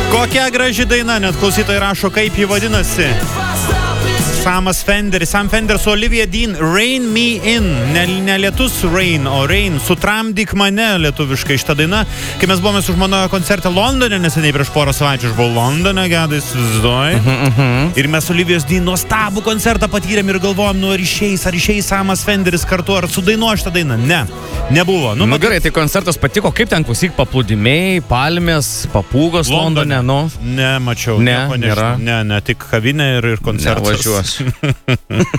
Kokia graži daina, net klausytojai rašo, kaip ji vadinasi. Sam Fender su Olivia Dean, Rain Me In, ne lietus Rain, o Rain, Sutramdyk mane lietuviškai šitą dainą. Kai mes buvome su žmona koncerte Londone, neseniai prieš porą savaičių, aš buvau Londone, gedai, įsivaizduoji. Ir mes Olivijos Dean nuostabų koncertą patyrėm ir galvojom, ar išeis Samas Fenderis kartu, ar sudainuoja šitą dainą. Ne, nebuvo. Gerai, tai koncertas patiko, kaip ten klausyk paplūdimiai, palmės, papūgos Londone, Ne, mačiau. Ne, nėra. Ne, tik kavinė ir koncertas. Važiuos.